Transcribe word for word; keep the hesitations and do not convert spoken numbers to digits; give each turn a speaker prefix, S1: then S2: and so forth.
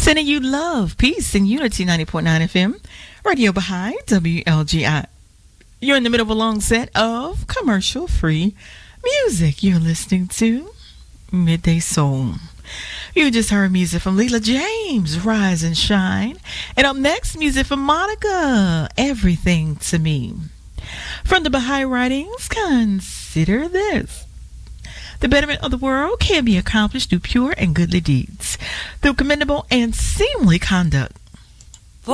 S1: Sending you love, peace, and unity. Ninety point nine F M, Radio Baha'i, W L G I. You're in the middle of a long set of commercial-free music. You're listening to Midday Soul. You just heard music from Leela James, Rise and Shine. And up next, music from Monica, Everything to Me. From the Baha'i writings, consider this. The betterment of the world can be accomplished through pure and goodly deeds, through commendable and seemly conduct,